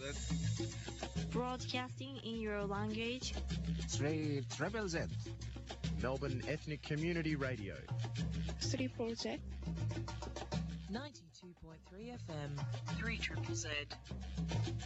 Z. Broadcasting in your language. 3 Triple Z. Melbourne Ethnic Community Radio. 3-4-Z. 92.3 FM. 3 Triple Z.